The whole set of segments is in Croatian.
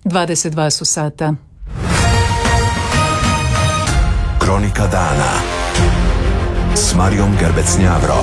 22 su sata. Kronika dana s Marijom Gerbec-Njavro.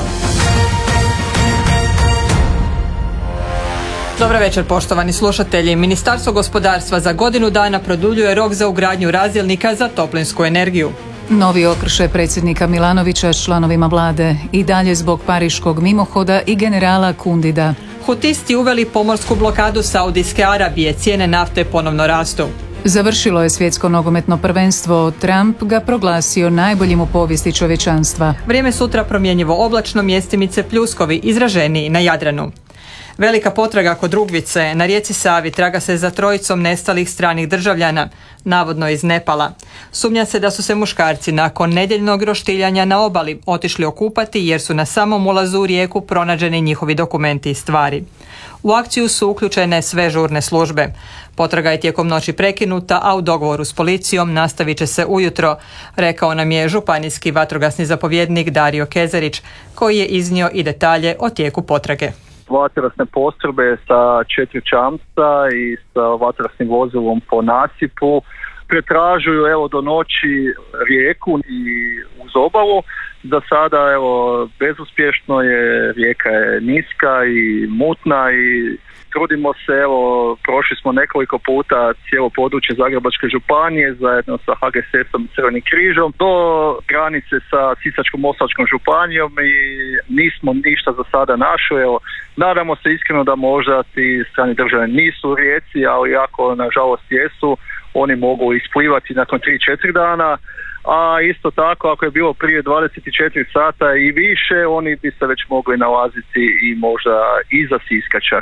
Dobar večer, poštovani slušatelji. Ministarstvo gospodarstva za godinu dana produljuje rok za ugradnju razdjelnika za toplinsku energiju. Novi okršaj predsjednika Milanovića s članovima vlade i dalje zbog pariškog mimohoda i generala Kundida. Hutisti uveli pomorsku blokadu Saudijske Arabije, cijene nafte ponovno rastu. Završilo je svjetsko nogometno prvenstvo, Trump ga proglasio najboljim u povijesti čovječanstva. Vrijeme sutra promjenjivo oblačno, mjestimice pljuskovi, izraženiji na Jadranu. Velika potraga kod Rugvice. Na rijeci Savi traga se za trojicom nestalih stranih državljana, navodno iz Nepala. Sumnja se da su se muškarci nakon nedjeljnog roštiljanja na obali otišli okupati jer su na samom ulazu u rijeku pronađeni njihovi dokumenti i stvari. U akciju su uključene sve žurne službe. Potraga je tijekom noći prekinuta, a u dogovoru s policijom nastavit će se ujutro, rekao nam je županijski vatrogasni zapovjednik Dario Kezerić, koji je iznio i detalje o tijeku potrage. Vatrogasne postrojbe sa 4 čamca i sa vatrogasnim vozilom po nasipu pretražuju do noći rijeku i uz obalu. Za sada bezuspješno je, rijeka je niska i mutna i trudimo se, prošli smo nekoliko puta cijelo područje Zagrebačke županije zajedno sa HGSS-om i Crvenim križom do granice sa Sisačko-moslavačkom županijom i nismo ništa za sada našli. Nadamo se iskreno da možda ti strani državljani nisu u rijeci, ali ako nažalost jesu, oni mogu isplivati nakon 3-4 dana. A isto tako, ako je bilo prije 24 sata i više, oni bi se već mogli nalaziti i možda iza Siska čak.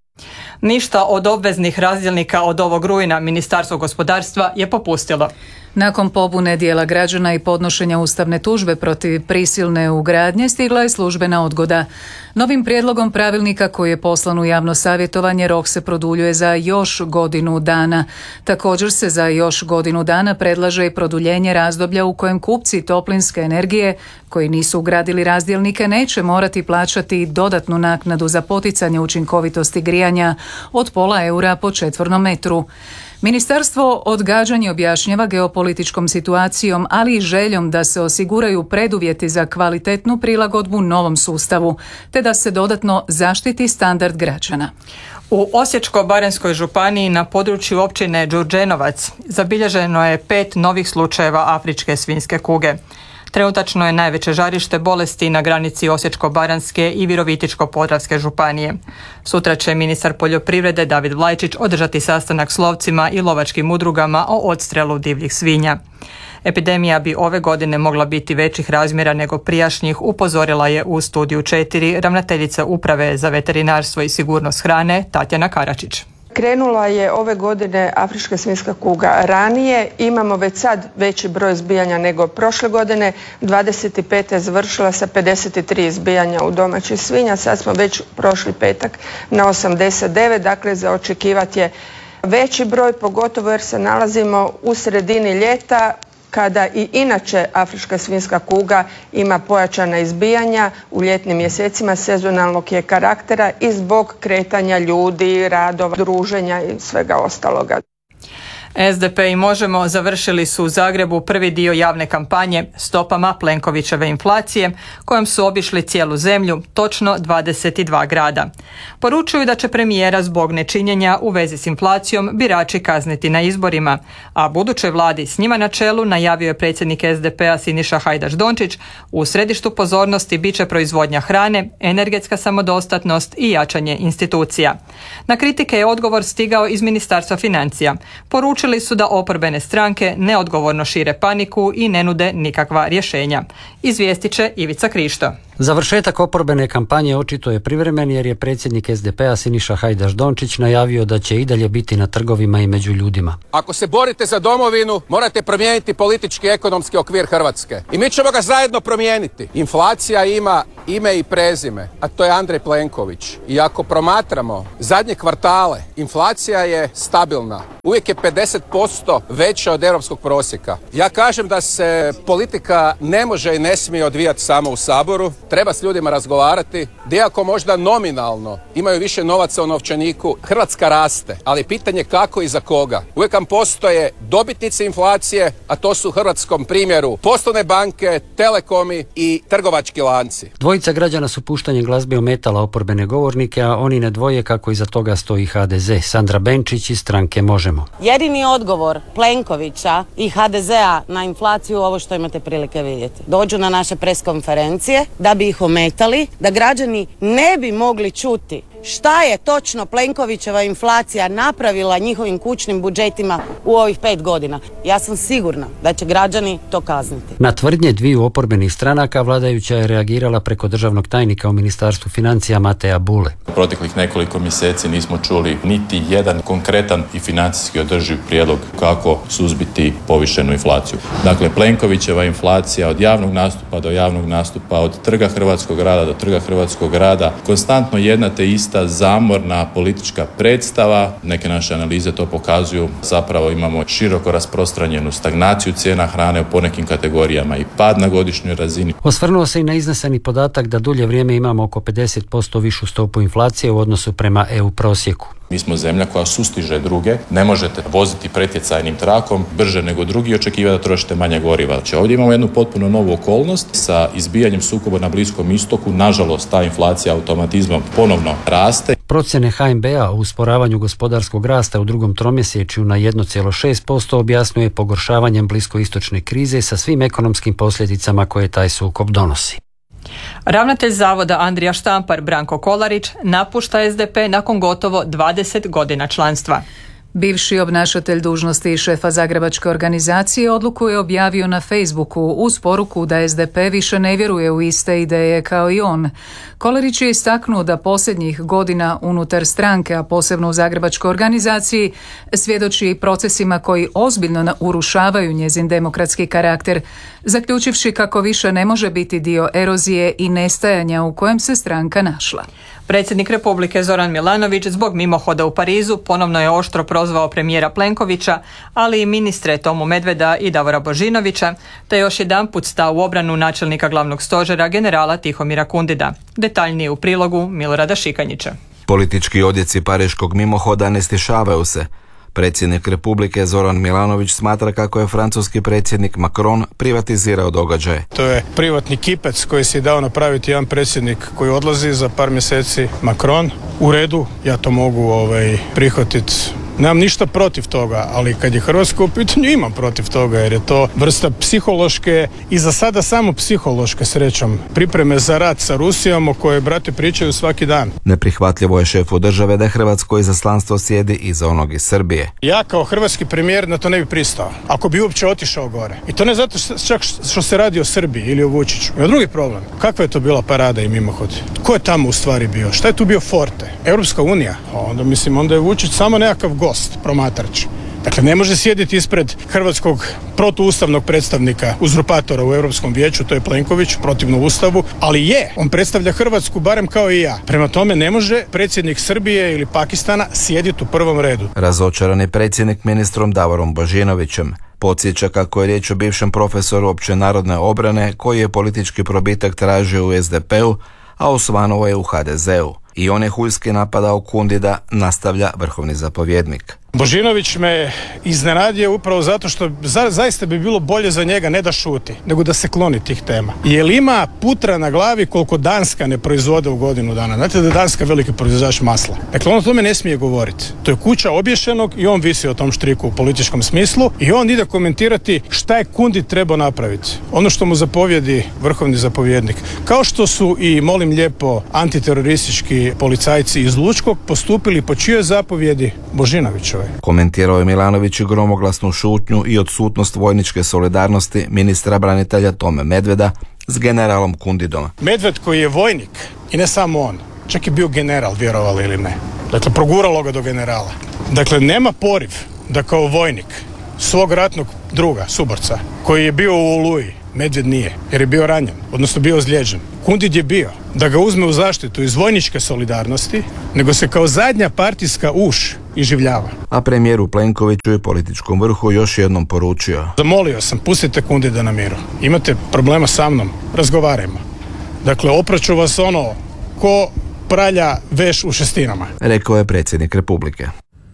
Ništa od obveznih razdjelnika od ovog rujna Ministarstvo gospodarstva je popustilo. Nakon pobune dijela građana i podnošenja ustavne tužbe protiv prisilne ugradnje stigla je službena odgoda. Novim prijedlogom pravilnika koji je poslan u javno savjetovanje rok se produljuje za još godinu dana. Također se za još godinu dana predlaže i produljenje razdoblja u kojem kupci toplinske energije koji nisu ugradili razdjelnike neće morati plaćati dodatnu naknadu za poticanje učinkovitosti grijanja od €0,5 po četvornom metru. Ministarstvo odgađanje objašnjava geopolitičkom situacijom, ali i željom da se osiguraju preduvjeti za kvalitetnu prilagodbu novom sustavu, te da se dodatno zaštiti standard građana. U Osječko-baranjskoj županiji na području općine Đurđenovac zabilježeno je 5 novih slučajeva afričke svinjske kuge. Trenutačno je najveće žarište bolesti na granici Osječko-baranjske i Virovitičko-podravske županije. Sutra će ministar poljoprivrede David Vlajčić održati sastanak s lovcima i lovačkim udrugama o odstrelu divljih svinja. Epidemija bi ove godine mogla biti većih razmjera nego prijašnjih, upozorila je u Studiju 4 ravnateljica Uprave za veterinarstvo i sigurnost hrane Tatjana Karačić. Krenula je ove godine afrička svinjska kuga ranije, imamo već sad veći broj izbijanja nego prošle godine, 25. je završila sa 53 izbijanja u domaćih svinja, sad smo već prošli petak na 89, dakle za očekivati je veći broj, pogotovo jer se nalazimo u sredini ljeta, kada i inače afrička svinjska kuga ima pojačana izbijanja u ljetnim mjesecima, sezonalnog je karaktera i zbog kretanja ljudi, radova, druženja i svega ostaloga. SDP i Možemo završili su u Zagrebu prvi dio javne kampanje stopama Plenkovićeve inflacije, kojom su obišli cijelu zemlju, točno 22 grada. Poručuju da će premijera zbog nečinjenja u vezi s inflacijom birači kazniti na izborima, a budućoj vladi s njima na čelu najavio je predsjednik SDP-a Siniša Hajdaš Dončić, u središtu pozornosti bit će proizvodnja hrane, energetska samodostatnost i jačanje institucija. Na kritike je odgovor stigao iz Ministarstva financija. Poručili su da oporbene stranke neodgovorno šire paniku i ne nude nikakva rješenja. Izvijestit će Ivica Krišto. Završetak oporbene kampanje očito je privremen jer je predsjednik SDP-a Siniša Hajdaš Dončić najavio da će i dalje biti na trgovima i među ljudima. Ako se borite za domovinu, morate promijeniti politički i ekonomski okvir Hrvatske. I mi ćemo ga zajedno promijeniti. Inflacija ima ime i prezime, a to je Andrej Plenković. I ako promatramo zadnje kvartale, inflacija je stabilna. Uvijek je 50% veća od europskog prosjeka. Ja kažem da se politika ne može i ne smije odvijati samo u Saboru. treba s ljudima razgovarati, da iako možda nominalno imaju više novaca u novčaniku, Hrvatska raste, ali pitanje kako i za koga. Uvijek vam postoje dobitnici inflacije, a to su u hrvatskom primjeru poslovne banke, telekomi i trgovački lanci. Dvojica građana su puštanjem glazbe ometala oporbene govornike, a oni ne dvoje kako iza toga stoji HDZ. Sandra Benčić iz stranke Možemo. Jedini odgovor Plenkovića i HDZ-a na inflaciju ovo što imate prilike vidjeti. Dođu na naše preskonferencije da bi ih ometali, da građani ne bi mogli čuti šta je točno Plenkovićeva inflacija napravila njihovim kućnim budžetima u ovih 5 godina. Ja sam sigurna da će građani to kazniti. Na tvrdnje dviju oporbenih stranaka vladajuća je reagirala preko državnog tajnika u Ministarstvu financija Mateja Bule. U proteklih nekoliko mjeseci nismo čuli niti jedan konkretan i financijski održiv prijedlog kako suzbiti povišenu inflaciju. Dakle, Plenkovićeva inflacija od javnog nastupa do javnog nastupa, od trga hrvatskog rada do trga hrvatskog rada, konstantno jedna te ista zamorna politička predstava. Neke naše analize to pokazuju. Zapravo imamo široko rasprostranjenu stagnaciju cijena hrane u ponekim kategorijama i pad na godišnjoj razini. Osvrnuo se i na izneseni podatak da dulje vrijeme imamo oko 50% višu stopu inflacije u odnosu prema EU prosjeku. Mi smo zemlja koja sustiže druge. Ne možete voziti pretjecajnim trakom brže nego drugi i očekivati da trošite manje goriva. Znači, ovdje imamo jednu potpuno novu okolnost sa izbijanjem sukoba na Bliskom istoku. Nažalost, ta inflacija automatizmom ponovno raste. Procjene HNB-a o usporavanju gospodarskog rasta u drugom tromjesečju na 1,6% objasnjuje pogoršavanjem bliskoistočne krize sa svim ekonomskim posljedicama koje taj sukob donosi. Ravnatelj zavoda Andrija Štampar Branko Kolarić napušta SDP nakon gotovo 20 godina članstva. Bivši obnašatelj dužnosti šefa Zagrebačke organizacije odluku je objavio na Facebooku uz poruku da SDP više ne vjeruje u iste ideje kao i on. Kolarić je istaknuo da posljednjih godina unutar stranke, a posebno u Zagrebačkoj organizaciji, svjedoči procesima koji ozbiljno urušavaju njezin demokratski karakter, zaključivši kako više ne može biti dio erozije i nestajanja u kojem se stranka našla. Predsjednik Republike Zoran Milanović zbog mimohoda u Parizu ponovno je oštro prozvao premijera Plenkovića, ali i ministre Tomu Medveda i Davora Božinovića, te još jedanput stao u obranu načelnika glavnog stožera generala Tihomira Kundida. Detaljnije u prilogu Milorada Šikanjića. Politički odjeci pariškog mimohoda ne stišavaju se. Predsjednik Republike Zoran Milanović smatra kako je francuski predsjednik Macron privatizirao događaje. To je privatni kipec koji si je dao napraviti jedan predsjednik koji odlazi za par mjeseci, Macron. U redu, ja to mogu prihvatiti. Nemam ništa protiv toga, ali kad je Hrvatska u pitanju imam protiv toga, jer je to vrsta psihološke i za sada samo psihološke, srećom, pripreme za rat sa Rusijom o kojoj brate pričaju svaki dan. Neprihvatljivo je šefu države da Hrvatsko izaslanstvo sjedi iza onog iz Srbije. Ja kao hrvatski premijer na to ne bi pristao, ako bi uopće otišao gore. I to ne zato čak što se radi o Srbiji ili o Vučiću. I drugi problem, kakva je to bila parada i mimohod? Ko je tamo u stvari bio? Šta je tu bio forte? Europska unija? Onda je Vučić samo nekakav gost, promatrač. Dakle, ne može sjediti ispred hrvatskog protuustavnog predstavnika, uzurpatora u Europskom vijeću, to je Plenković, protivno Ustavu, ali on predstavlja Hrvatsku barem kao i ja. Prema tome ne može predsjednik Srbije ili Pakistana sjediti u prvom redu. Razočarani predsjednik ministrom Davorom Božinovićem podsjeća kako je riječ o bivšem profesoru općenarodne obrane koji je politički probitak tražio u SDP-u, a osvanuo je u HDZ-u. I on je huljski napadao Kundida, nastavlja vrhovni zapovjednik. Božinović me iznenadio upravo zato što zaista bi bilo bolje za njega ne da šuti, nego da se kloni tih tema. Jer ima putra na glavi koliko Danska ne proizvode u godinu dana. Znate da je Danska veliki proizvođač masla. Dakle, on o tome ne smije govoriti. To je kuća obješenog i on visi o tom štriku u političkom smislu i on ide komentirati šta je Kundid trebao napraviti. Ono što mu zapovjedi vrhovni zapovjednik. Kao što su i, molim lijepo, antiteroristički policajci iz Lučkog postupili po čijoj zapovjedi? Božinovićove. Komentirao je Milanović i gromoglasnu šutnju i odsutnost vojničke solidarnosti ministra branitelja Tome Medveda s generalom Kundidom. Medved koji je vojnik i ne samo on, čak je bio general, vjerovali ili ne. Dakle, proguralo ga do generala. Dakle, nema poriv da kao vojnik svog ratnog druga, suborca, koji je bio u Oluji, Medved nije, jer je bio ranjen, odnosno bio ozlijeđen. Kundid je bio da ga uzme u zaštitu iz vojničke solidarnosti, nego se kao zadnja partijska uš iživljava. A premijeru Plenkoviću i političkom vrhu još jednom poručio: zamolio sam, pustite Kundida na miru. Imate problema sa mnom, razgovarajmo. Dakle, opraću vas ko pralja veš u šestinama. Rekao je predsjednik Republike.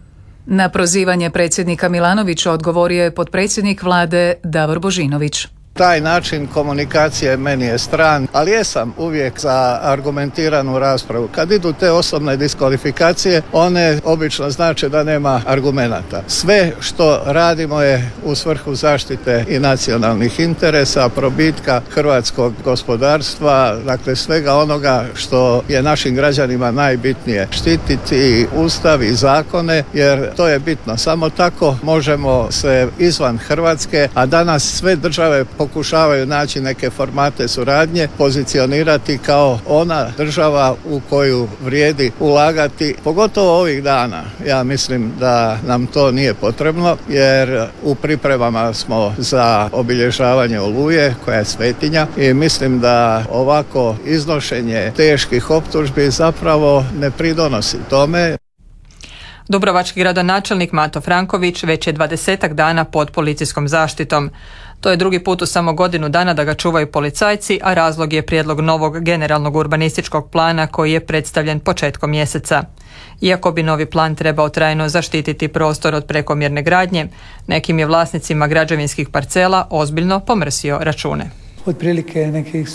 Na prozivanje predsjednika Milanovića odgovorio je potpredsjednik vlade Davor Božinović. Taj način komunikacije meni je stran, ali jesam uvijek za argumentiranu raspravu. Kad idu te osobne diskvalifikacije, one obično znače da nema argumenata. Sve što radimo je u svrhu zaštite i nacionalnih interesa, probitka hrvatskog gospodarstva, dakle svega onoga što je našim građanima najbitnije. Štititi Ustav i zakone, jer to je bitno. Samo tako možemo se izvan Hrvatske, a danas sve države pokušavaju naći neke formate suradnje, pozicionirati kao ona država u koju vrijedi ulagati, pogotovo ovih dana. Ja mislim da nam to nije potrebno, jer u pripremama smo za obilježavanje Oluje, koja je svetinja, i mislim da ovako iznošenje teških optužbi zapravo ne pridonosi tome. Dubrovački gradonačelnik Mato Franković već je 20 dana pod policijskom zaštitom. To je drugi put u samo godinu dana da ga čuvaju policajci, a razlog je prijedlog novog generalnog urbanističkog plana koji je predstavljen početkom mjeseca. Iako bi novi plan trebao trajno zaštititi prostor od prekomjerne gradnje, nekim je vlasnicima građevinskih parcela ozbiljno pomrsio račune. Otprilike nekih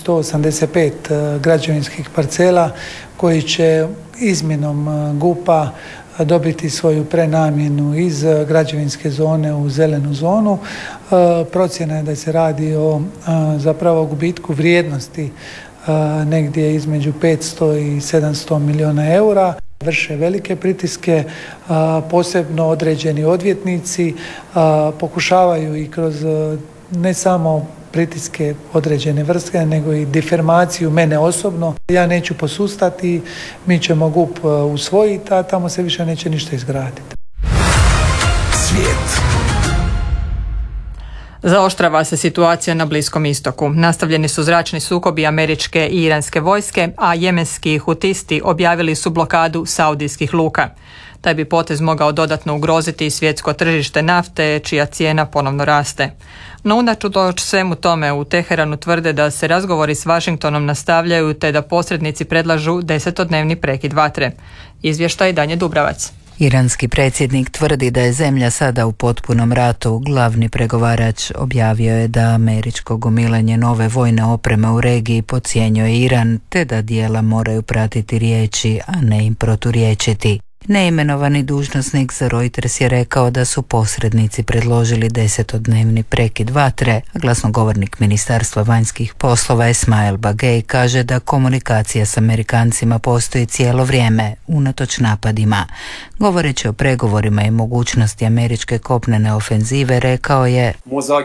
185 građevinskih parcela koji će izmjenom GUP-a dobiti svoju prenamjenu iz građevinske zone u zelenu zonu. Procjena je da se radi o zapravo gubitku vrijednosti negdje između 500 i 700 milijuna eura. Vrše velike pritiske, posebno određeni odvjetnici pokušavaju i kroz ne samo pritiske određene vrste, nego i difamaciju mene osobno. Ja neću posustati, mi ćemo GUP usvojiti, a tamo se više neće ništa izgraditi. Svijet. Zaoštrava se situacija na Bliskom istoku. Nastavljeni su zračni sukobi američke i iranske vojske, a jemenski hutisti objavili su blokadu saudijskih luka. Taj bi potez mogao dodatno ugroziti svjetsko tržište nafte, čija cijena ponovno raste. No unatoč svemu tome u Teheranu tvrde da se razgovori s Washingtonom nastavljaju te da posrednici predlažu 10-dnevni prekid vatre. Izvještaj Danje Dubravac. Iranski predsjednik tvrdi da je zemlja sada u potpunom ratu. Glavni pregovarač objavio je da američko gomilanje nove vojne opreme u regiji podcjenjuje Iran, te da dijela moraju pratiti riječi, a ne im proturječiti. Neimenovani dužnosnik za Reuters je rekao da su posrednici predložili 10-dnevni prekid vatre, a glasnogovornik Ministarstva vanjskih poslova Esmail Bagej kaže da komunikacija s Amerikancima postoji cijelo vrijeme, unatoč napadima. Govoreći o pregovorima i mogućnosti američke kopnene ofenzive, rekao je: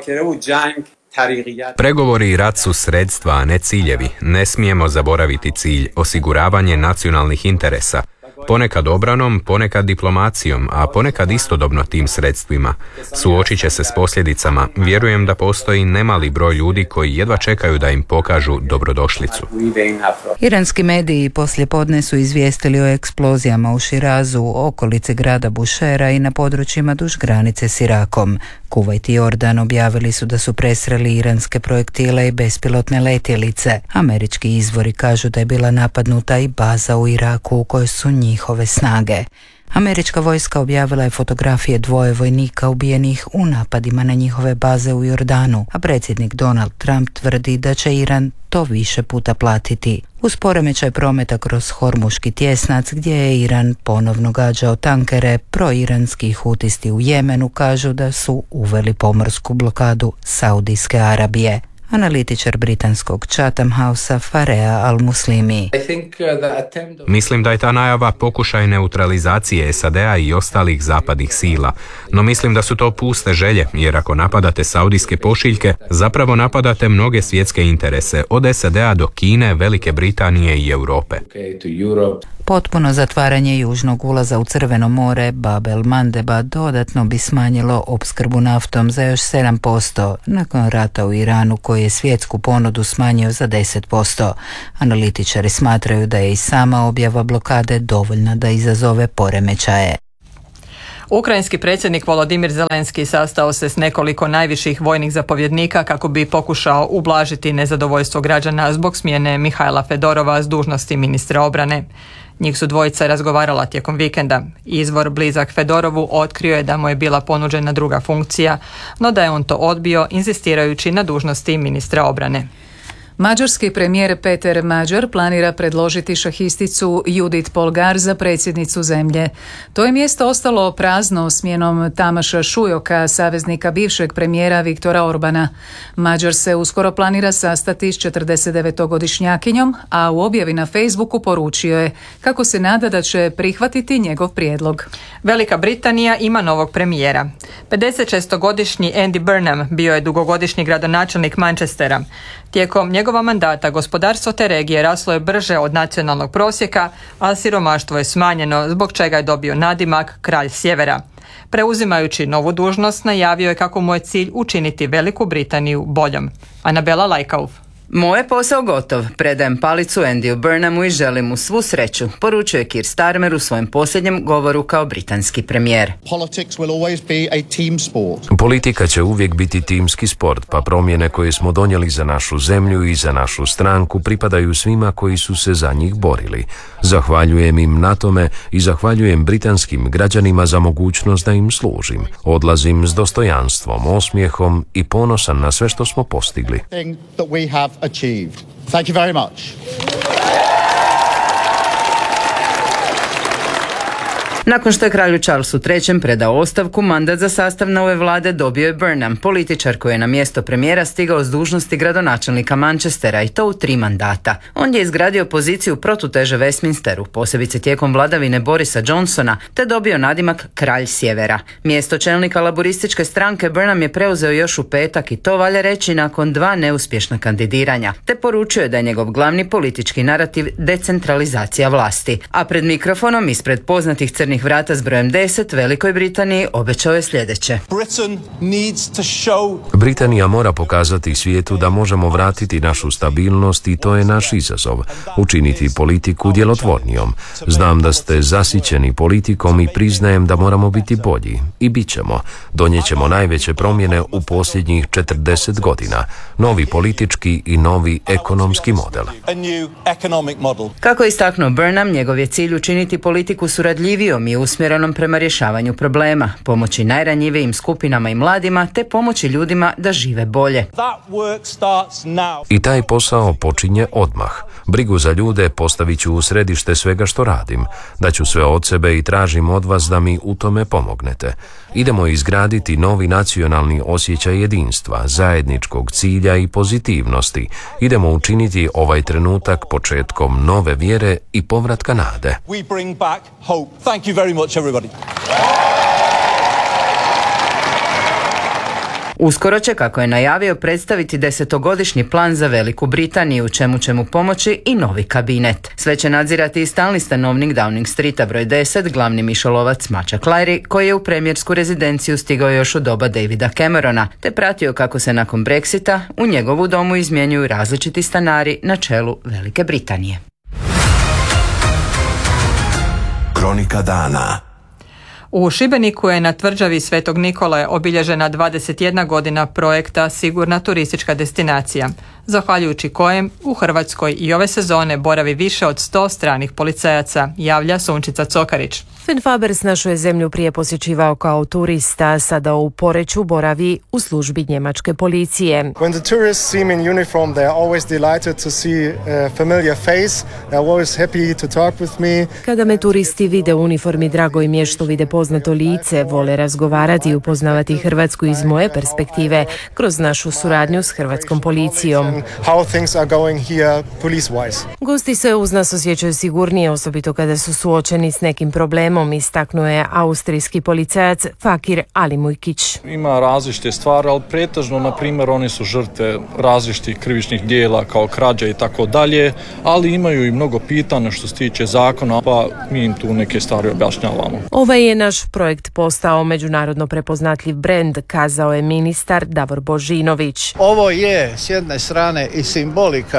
Pregovori i rat su sredstva, a ne ciljevi. Ne smijemo zaboraviti cilj, osiguravanje nacionalnih interesa. Ponekad obranom, ponekad diplomacijom, a ponekad istodobno tim sredstvima. Suočit će se s posljedicama. Vjerujem da postoji nemali broj ljudi koji jedva čekaju da im pokažu dobrodošlicu. Iranski mediji poslijepodne su izvijestili o eksplozijama u Širazu, okolici grada Bušera i na područjima duž granice s Irakom. Kuvajt i Jordan objavili su da su presreli iranske projektile i bespilotne letjelice. Američki izvori kažu da je bila napadnuta i baza u Iraku u kojoj su njihove snage. Američka vojska objavila je fotografije 2 vojnika ubijenih u napadima na njihove baze u Jordanu, a predsjednik Donald Trump tvrdi da će Iran to više puta platiti. Uz poremećaj prometa kroz Hormuški tjesnac, gdje je Iran ponovno gađao tankere, proiranski hutisti u Jemenu kažu da su uveli pomorsku blokadu Saudijske Arabije. Analitičar britanskog Chatham Housea Farea Al-Muslimi. Mislim da je ta najava pokušaj neutralizacije SAD-a i ostalih zapadnih sila, no mislim da su to puste želje, jer ako napadate saudijske pošiljke, zapravo napadate mnoge svjetske interese, od SAD-a do Kine, Velike Britanije i Europe. Potpuno zatvaranje južnog ulaza u Crveno more, Bab el-Mandeba, dodatno bi smanjilo opskrbu naftom za još 7%, nakon rata u Iranu koji je svjetsku ponudu smanjio za 10%. Analitičari smatraju da je i sama objava blokade dovoljna da izazove poremećaje. Ukrajinski predsjednik Volodimir Zelenski sastao se s nekoliko najviših vojnih zapovjednika kako bi pokušao ublažiti nezadovoljstvo građana zbog smjene Mihajla Fedorova s dužnosti ministra obrane. Njih su dvojica razgovarala tijekom vikenda. Izvor blizak Fedorovu otkrio je da mu je bila ponuđena druga funkcija, no da je on to odbio inzistirajući na dužnosti ministra obrane. Mađarski premijer Peter Mađar planira predložiti šahisticu Judit Polgar za predsjednicu zemlje. To je mjesto ostalo prazno smjenom Tamaša Šujoka, saveznika bivšeg premijera Viktora Orbana. Mađar se uskoro planira sastati s 49-godišnjakinjom, a u objavi na Facebooku poručio je kako se nada da će prihvatiti njegov prijedlog. Velika Britanija ima novog premijera. 56-godišnji Andy Burnham bio je dugogodišnji gradonačelnik Manchestera. Tijekom njegova mandata gospodarstvo te regije raslo je brže od nacionalnog prosjeka, a siromaštvo je smanjeno, zbog čega je dobio nadimak Kralj Sjevera. Preuzimajući novu dužnost, najavio je kako mu je cilj učiniti Veliku Britaniju boljom. Anabela Lajkauf. Moj je posao gotov, predajem palicu Andyu Burnhamu i želim mu svu sreću, poručuje Keir Starmer u svojem posljednjem govoru kao britanski premijer. Politika će uvijek biti timski sport, pa promjene koje smo donijeli za našu zemlju i za našu stranku pripadaju svima koji su se za njih borili. Zahvaljujem im na tome i zahvaljujem britanskim građanima za mogućnost da im služim. Odlazim s dostojanstvom, osmijehom i ponosan na sve što smo postigli. Achieved. Thank you very much. Nakon što je kralju Charlesu III predao ostavku, mandat za sastav nove vlade dobio je Burnham, političar koji je na mjesto premijera stigao s dužnosti gradonačelnika Manchestera i to u 3 mandata. On je izgradio poziciju protuteže Westminsteru, posebice tijekom vladavine Borisa Johnsona, te dobio nadimak Kralj Sjevera. Mjesto čelnika laborističke stranke Burnham je preuzeo još u petak i to valja reći nakon 2 neuspješna kandidiranja, te poručio je da je njegov glavni politički narativ decentralizacija vlasti. A pred mikrofonom ispred poznatih crnih vrata s brojem 10 Velikoj Britaniji obećao je sljedeće. Britanija mora pokazati svijetu da možemo vratiti našu stabilnost i to je naš izazov. Učiniti politiku djelotvornijom. Znam da ste zasićeni politikom i priznajem da moramo biti bolji. I bit ćemo. Donijet ćemo najveće promjene u posljednjih 40 godina. Novi politički i novi ekonomski model. Kako je istaknuo Burnham, njegov je cilj učiniti politiku suradljivijom i usmjerenom prema rješavanju problema, pomoći najranjivijim skupinama i mladima, te pomoći ljudima da žive bolje. I taj posao počinje odmah. Brigu za ljude postavit ću u središte svega što radim. Daću sve od sebe i tražim od vas da mi u tome pomognete. Idemo izgraditi novi nacionalni osjećaj jedinstva, zajedničkog cilja i pozitivnosti. Idemo učiniti ovaj trenutak početkom nove vjere i povratka nade. Uskoro će, kako je najavio, predstaviti 10-godišnji plan za Veliku Britaniju, u čemu će mu pomoći i novi kabinet. Sve će nadzirati i stalni stanovnik Downing Streeta broj 10, glavni mišolovac Mačak Lajri, koji je u premijersku rezidenciju stigao još u doba Davida Camerona, te pratio kako se nakon Brexita u njegovu domu izmjenjuju različiti stanari na čelu Velike Britanije. Kronika dana. U Šibeniku je na tvrđavi Svetog Nikole obilježena 21 godina projekta Sigurna turistička destinacija, zahvaljujući kojem u Hrvatskoj i ove sezone boravi više od 100 stranih policajaca, javlja Sunčica Cokarić. Sven Fabers našu je zemlju prije posjećivao kao turista, sada u Poreču boravi u službi njemačke policije. When the tourists see me in uniform, they are always delighted to see a familiar face. They are always happy to talk with me. Kada me turisti vide u uniformi, drago im je što vide poznato lice, vole razgovarati i upoznavati Hrvatsku iz moje perspektive kroz našu suradnju s hrvatskom policijom. How things are going here police-wise. Gosti se uz nas osjećaju sigurnije, osobito kada su suočeni s nekim problemom, istaknuo je austrijski policajac Fakir Alimujkić. Ima različite stvari, ali pretežno, na primjer, oni su žrtve različitih krivičnih dijela kao krađa i tako dalje, ali imaju i mnogo pitanja što se tiče zakona, pa mi im tu neke stvari objašnjavamo. Ovaj je naš projekt postao međunarodno prepoznatljiv brend, kazao je ministar Davor Božinović. Ovo je s jedne strane i simbolika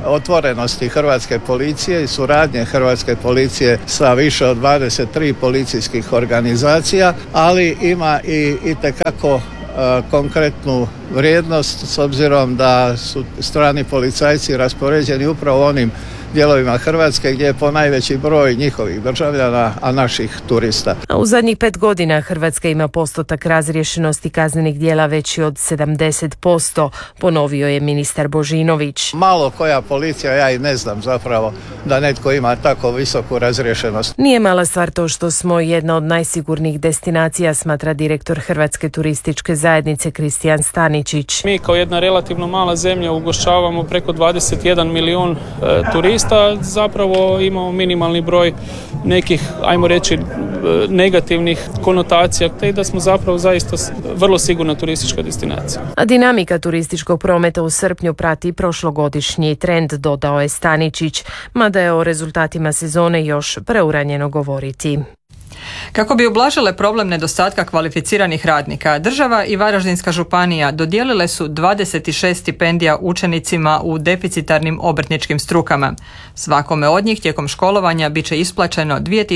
otvorenosti hrvatske policije i suradnje hrvatske policije sa više od 23 policijskih organizacija, ali ima i itekako konkretnu vrijednost s obzirom da su strani policajci raspoređeni upravo u onim dijelovima Hrvatske gdje je ponajveći broj njihovih državljana, a naših turista. U zadnjih 5 godina Hrvatska ima postotak razriješenosti kaznenih djela veći od 70%, ponovio je ministar Božinović. Malo koja policija, ja i ne znam zapravo da netko ima tako visoku razriješenost. Nije mala stvar to što smo jedna od najsigurnijih destinacija, smatra direktor Hrvatske turističke zajednice Kristijan Staničić. Mi kao jedna relativno mala zemlja ugošćavamo preko 21 milijun turista. Zapravo imamo minimalni broj nekih, ajmo reći, negativnih konotacija, te da smo zapravo zaista vrlo sigurna turistička destinacija. A dinamika turističkog prometa u srpnju prati prošlogodišnji trend, dodao je Staničić, mada je o rezultatima sezone još preuranjeno govoriti. Kako bi ublažile problem nedostatka kvalificiranih radnika, država i Varaždinska županija dodijelile su 26 stipendija učenicima u deficitarnim obrtničkim strukama. Svakome od njih tijekom školovanja bit će isplaćeno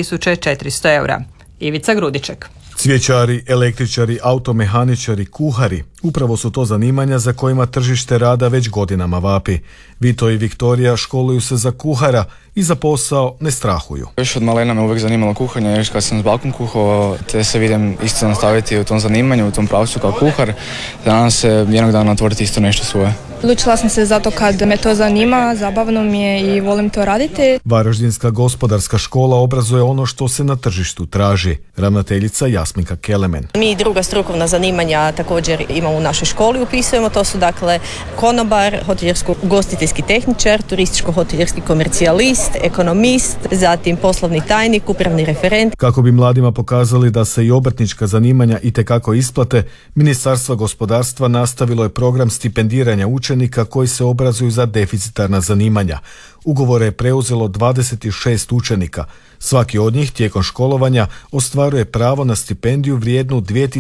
2400 eura. Ivica Grudiček. Cvjećari, električari, automehaničari, kuhari, upravo su to zanimanja za kojima tržište rada već godinama vapi. Vito i Viktorija školuju se za kuhara i za posao ne strahuju. Još od malena me uvijek zanimalo kuhanje, još kad sam s bakom kuhao, te se vidim isto nastaviti u tom zanimanju, u tom pravcu kao kuhar, nadam se jednog dana otvoriti isto nešto svoje. Odlučila sam se zato kad me to zanima, zabavno mi je i volim to raditi. Varaždinska gospodarska škola obrazuje ono što se na tržištu traži. Ravnateljica Jasminka Kelemen. Mi druga strukovna zanimanja također imamo u našoj školi, upisujemo, to su dakle konobar, hotelijersko-ugostiteljski tehničar, turističko-hotelijerski komercijalist, ekonomist, zatim poslovni tajnik, upravni referent. Kako bi mladima pokazali da se i obrtnička zanimanja itekako isplate, Ministarstvo gospodarstva nastavilo je program stipendiranja učenika koji se obrazuju za deficitarna zanimanja. Ugovore je preuzelo 26 učenika. Svaki od njih tijekom školovanja ostvaruje pravo na stipendiju vrijednu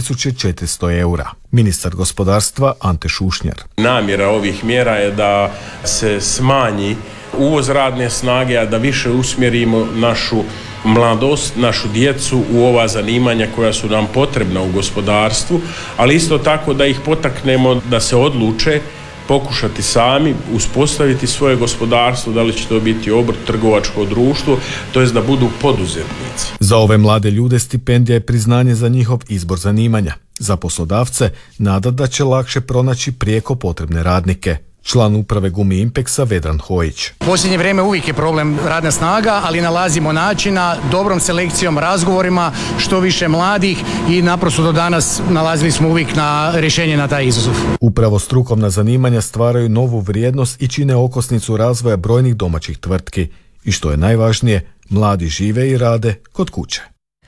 2400 eura. Ministar gospodarstva Ante Šušnjar. Namjera ovih mjera je da se smanji uvoz radne snage, a da više usmjerimo našu mladost, našu djecu u ova zanimanja koja su nam potrebna u gospodarstvu, ali isto tako da ih potaknemo da se odluče pokušati sami uspostaviti svoje gospodarstvo, da li će to biti obrt, trgovačko društvo, to jest da budu poduzetnici. Za ove mlade ljude stipendija je priznanje za njihov izbor zanimanja. Za poslodavce nada da će lakše pronaći prijeko potrebne radnike. Član uprave Gumi Impexa Vedran Hojić. U posljednje vrijeme uvijek je problem radna snaga, ali nalazimo načina dobrom selekcijom, razgovorima, što više mladih i naprosto do danas nalazili smo uvijek na rješenje na taj izazov. Upravo strukovna zanimanja stvaraju novu vrijednost i čine okosnicu razvoja brojnih domaćih tvrtki. I što je najvažnije, mladi žive i rade kod kuće.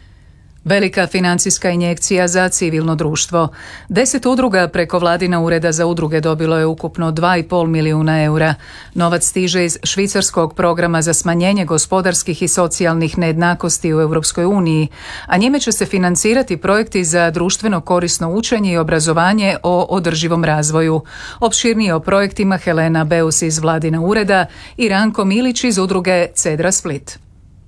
Velika financijska injekcija za civilno društvo. 10 udruga preko vladina ureda za udruge dobilo je ukupno 2,5 milijuna eura. Novac stiže iz švicarskog programa za smanjenje gospodarskih i socijalnih nejednakosti u Europskoj uniji, a njime će se financirati projekti za društveno korisno učenje i obrazovanje o održivom razvoju. Opširnije o projektima Helena Beus iz vladina ureda i Ranko Milić iz udruge Cedra Split.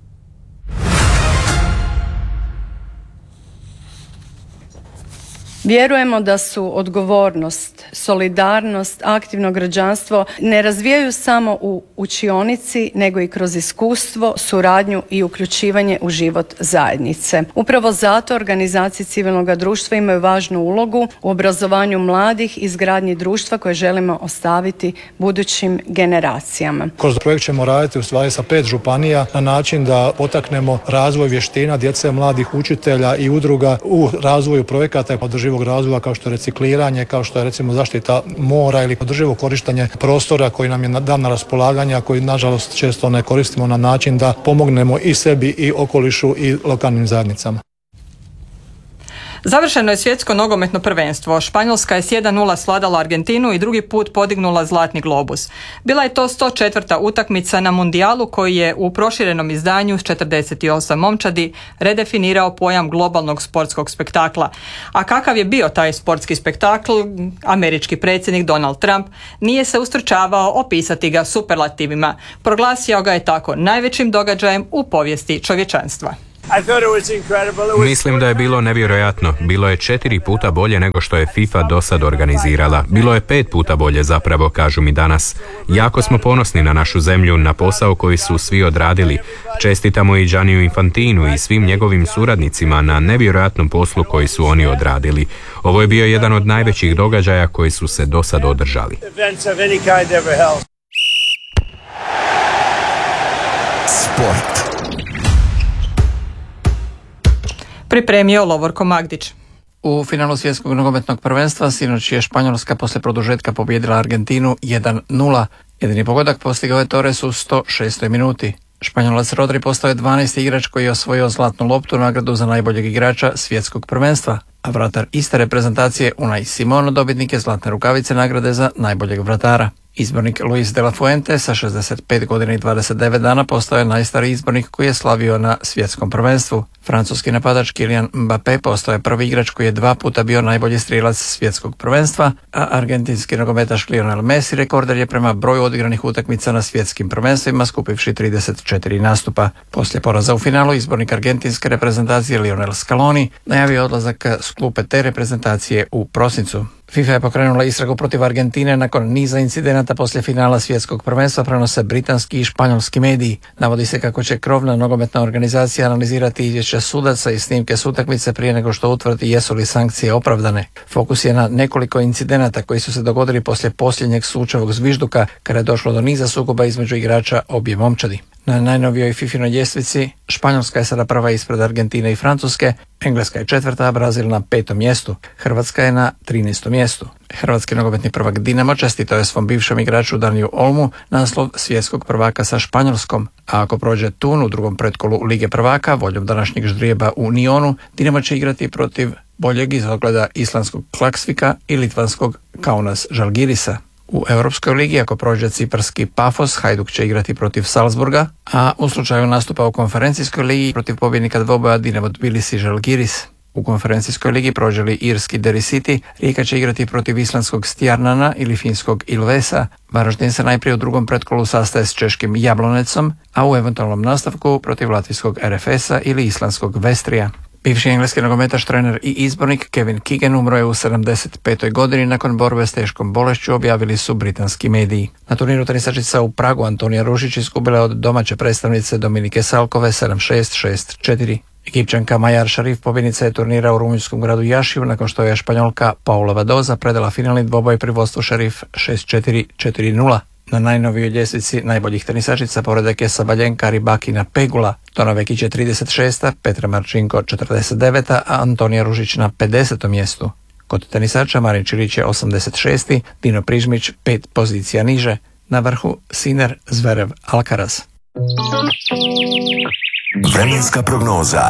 Vjerujemo da su odgovornost, solidarnost, aktivno građanstvo ne razvijaju samo u učionici, nego i kroz iskustvo, suradnju i uključivanje u život zajednice. Upravo zato organizacije civilnog društva imaju važnu ulogu u obrazovanju mladih i izgradnji društva koje želimo ostaviti budućim generacijama. Kroz projekt ćemo raditi u stvari sa 5 županija na način da potaknemo razvoj vještina djece, mladih učitelja i udruga u razvoju projekata održivog razvoja kao što je recikliranje, kao što je recimo zaštita mora ili održivo korištenje prostora koji nam je dan na raspolaganje, a koji nažalost često ne koristimo na način da pomognemo i sebi i okolišu i lokalnim zajednicama. Završeno je svjetsko nogometno prvenstvo. Španjolska je s 1-0 svladala Argentinu i drugi put podignula Zlatni globus. Bila je to 104. utakmica na mundijalu koji je u proširenom izdanju s 48 momčadi redefinirao pojam globalnog sportskog spektakla. A kakav je bio taj sportski spektakl, američki predsjednik Donald Trump nije se ustručavao opisati ga superlativima. Proglasio ga je tako najvećim događajem u povijesti čovječanstva. Mislim da je bilo nevjerojatno. Bilo je 4 puta bolje nego što je FIFA do sad organizirala. Bilo je 5 puta bolje zapravo, kažu mi danas. Jako smo ponosni na našu zemlju, na posao koji su svi odradili. Čestitamo i Gianniju Infantinu i svim njegovim suradnicima na nevjerojatnom poslu koji su oni odradili. Ovo je bio jedan od najvećih događaja koji su se do sad održali. Sport. Pripremio Lovorko Magdić. U finalu svjetskog nogometnog prvenstva sinoć je Španjolska poslije produžetka pobijedila Argentinu 1-0. Jedini pogodak postigao je Torres u 106. minuti. Španjolac Rodri postao je 12. igrač koji je osvojio zlatnu loptu, nagradu za najboljeg igrača svjetskog prvenstva, a vratar iste reprezentacije Unai Simon dobitnik je zlatne rukavice nagrade za najboljeg vratara. Izbornik Luis de la Fuente sa 65 godina i 29 dana postao je najstariji izbornik koji je slavio na svjetskom prvenstvu. Francuski napadač Kylian Mbappé postao je prvi igrač koji je 2 puta bio najbolji strijelac svjetskog prvenstva, a argentinski nogometaš Lionel Messi rekorder je prema broju odigranih utakmica na svjetskim prvenstvima skupivši 34 nastupa. Poslije poraza u finalu izbornik argentinske reprezentacije Lionel Scaloni najavio odlazak s klupe te reprezentacije u prosincu. FIFA je pokrenula istragu protiv Argentine nakon niza incidenata poslije finala svjetskog prvenstva, prenose britanski i španjolski mediji. Navodi se kako će krovna nogometna organizacija analizirati izvješća sudaca i snimke s utakmice prije nego što utvrdi jesu li sankcije opravdane. Fokus je na nekoliko incidenata koji su se dogodili poslije posljednjeg sučevog zvižduka kada je došlo do niza sukoba između igrača obje momčadi. Na najnovijoj FIFA-inoj ljestvici Španjolska je sada prva ispred Argentine i Francuske, Engleska je 4., a Brazil na 5. mjestu. Hrvatska je na 13. mjestu. Hrvatski nogometni prvak Dinamo čestitao je svom bivšem igraču Daniju Olmu naslov svjetskog prvaka sa Španjolskom, a ako prođe Tun u drugom pretkolu Lige prvaka, voljom današnjeg ždrijeba u Nionu, Dinamo će igrati protiv boljeg izogleda islandskog Klaksvika i litvanskog Kaunas Žalgirisa. U Europskoj ligi, ako prođe ciparski Pafos, Hajduk će igrati protiv Salzburga, a u slučaju nastupa u konferencijskoj ligi protiv pobjednika dvoboja Dinamo Tbilisi Žalgiris. U konferencijskoj ligi prođe li irski Derry City, Rijeka će igrati protiv islandskog Stjarnana ili finskog Ilvesa. Varaždin se najprije u drugom pretkolu sastaje s češkim Jablonecom, a u eventualnom nastavku protiv latvijskog RFS-a ili islandskog Vestrija. Bivši engleski nogometaš, trener i izbornik Kevin Keegan umro je u 75. godini nakon borbe s teškom bolešću, objavili su britanski mediji. Na turniru tenisačica u Pragu Antonija Ružić izgubila je od domaće predstavnice Dominike Salkove 7-6, 6-4. Egipćanka Majar Šarif pobjednica je turnira u rumunjskom gradu Jašiju nakon što je Španjolka Paula Badoza predala finalni dvoboj pri vodstvu Šarif 6-4, 4-0. Na najnovijoj ljestvici najboljih tenisačica poredak je Sabaljenka Ribakina Pegula, Tona Vekić je 36, Petra Marčinko 49, a Antonija Ružić na 50. mjestu. Kod tenisača Marin Čilić je 86, Dino Prižmić 5 pozicija niže, na vrhu Sinner Zverev Alcaraz. Vremenska prognoza.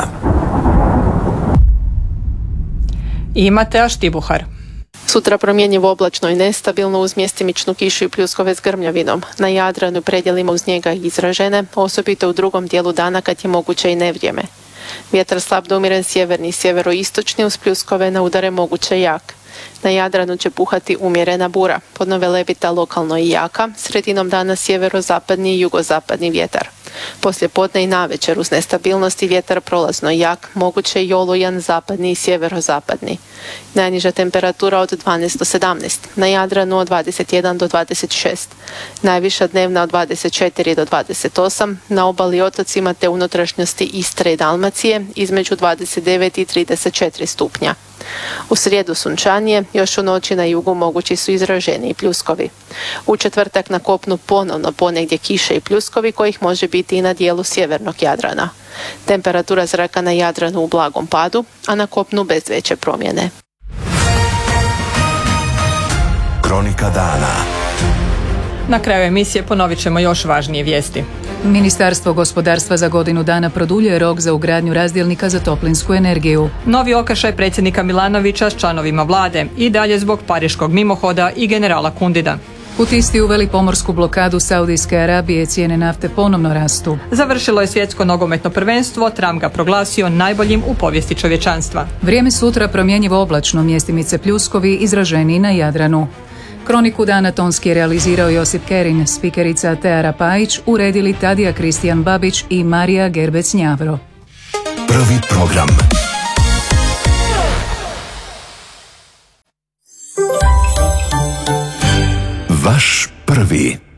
I Matea Štibuhar. Sutra promjenjivo oblačno i nestabilno uz mjestimičnu kišu i pljuskove s grmljavinom. Na Jadranu predjelima uz njega izražene, osobito u drugom dijelu dana kad je moguće i nevrijeme. Vjetar slab do umjeren sjeverni i sjeveroistočni uz pljuskove na udare moguće jak. Na Jadranu će puhati umjerena bura, podno velebita lokalno i jaka, sredinom dana sjeverozapadni i jugozapadni vjetar. Poslije podne i navečer uz nestabilnosti vjetar prolazno jak, moguće i olujan zapadni i sjeverozapadni. Najniža temperatura od 12 do 17, na Jadranu od 21 do 26, najviša dnevna od 24 do 28, na obali i otocima te unutrašnjosti Istre i Dalmacije između 29 i 34 stupnja. U srijedu sunčanije, još u noći na jugu mogući su izraženiji pljuskovi. U četvrtak na kopnu ponovno ponegdje kiše i pljuskovi kojih može biti i na dijelu sjevernog Jadrana. Temperatura zraka na Jadranu u blagom padu, a na kopnu bez veće promjene. Kronika dana. Na kraju emisije ponovit ćemo još važnije vijesti. Ministarstvo gospodarstva za godinu dana produljuje rok za ugradnju razdjelnika za toplinsku energiju. Novi okršaj predsjednika Milanovića s članovima vlade i dalje zbog pariškog mimohoda i generala Kundida. Hutisti uveli pomorsku blokadu Saudijske Arabije, cijene nafte ponovno rastu. Završilo je svjetsko nogometno prvenstvo, Trump ga proglasio najboljim u povijesti čovječanstva. Vrijeme sutra promjenjivo oblačno, mjestimice pljuskovi izraženiji na Jadranu. Kroniku dana tonski realizirao Josip Kerin, spikerica Teara Pajić, uredili Tadija Kristijan Babić i Marija Gerbec-Njavro. Prvi program. Vaš prvi.